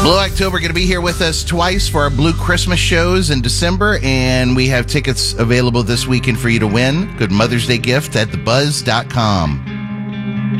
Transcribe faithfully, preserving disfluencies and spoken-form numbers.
Blue October going to be here with us twice for our Blue Christmas shows in December, and we have tickets available this weekend for you to win. Good Mother's Day gift at the buzz dot com.